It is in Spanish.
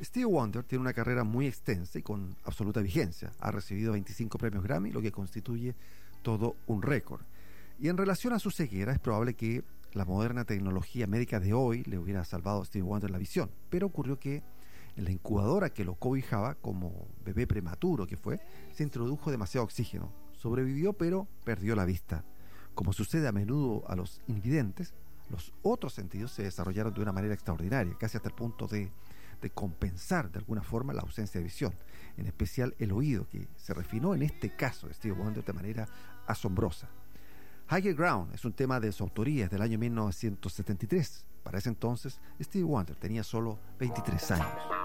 Stevie Wonder tiene una carrera muy extensa y con absoluta vigencia. Ha recibido 25 premios Grammy, lo que constituye todo un récord. Y en relación a su ceguera, es probable que la moderna tecnología médica de hoy le hubiera salvado a Stevie Wonder la visión. Pero ocurrió que en la incubadora que lo cobijaba, como bebé prematuro que fue, se introdujo demasiado oxígeno. Sobrevivió, pero perdió la vista. Como sucede a menudo a los invidentes, los otros sentidos se desarrollaron de una manera extraordinaria, casi hasta el punto de compensar de alguna forma la ausencia de visión, en especial el oído, que se refinó en este caso de Stevie Wonder de manera asombrosa. Higher Ground es un tema de su autoría, es del año 1973. Para ese entonces, Stevie Wonder tenía solo 23 años.